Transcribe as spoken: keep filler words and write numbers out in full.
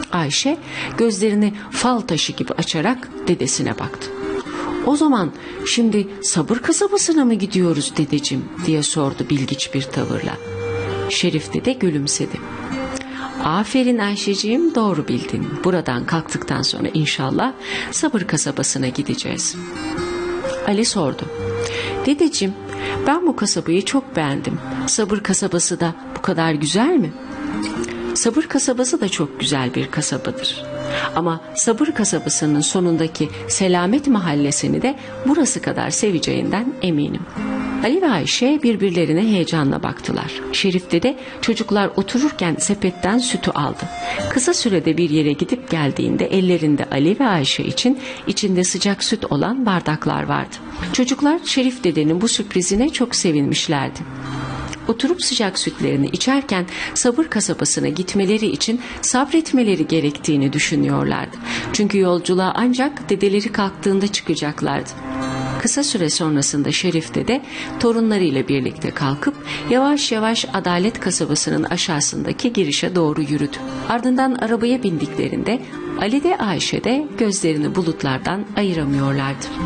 Ayşe gözlerini fal taşı gibi açarak dedesine baktı. "O zaman şimdi Sabır kasabasına mı gidiyoruz dedeciğim?" diye sordu bilgiç bir tavırla. Şerif dede gülümsedi. "Aferin Ayşeciğim, doğru bildin. Buradan kalktıktan sonra inşallah Sabır kasabasına gideceğiz." Ali sordu. "Dedeciğim, ben bu kasabayı çok beğendim. Sabır kasabası da bu kadar güzel mi?" "Sabır kasabası da çok güzel bir kasabadır. Ama Sabır kasabasının sonundaki Selamet mahallesini de burası kadar seveceğinden eminim." Ali ve Ayşe birbirlerine heyecanla baktılar. Şerif dede çocuklar otururken sepetten sütü aldı. Kısa sürede bir yere gidip geldiğinde ellerinde Ali ve Ayşe için içinde sıcak süt olan bardaklar vardı. Çocuklar Şerif dedenin bu sürprizine çok sevinmişlerdi. Oturup sıcak sütlerini içerken Sabır kasabasına gitmeleri için sabretmeleri gerektiğini düşünüyorlardı. Çünkü yolculuğa ancak dedeleri kalktığında çıkacaklardı. Kısa süre sonrasında Şerif dede torunlarıyla birlikte kalkıp yavaş yavaş Adalet kasabasının aşağısındaki girişe doğru yürüdü. Ardından arabaya bindiklerinde Ali de Ayşe de gözlerini bulutlardan ayıramıyorlardı.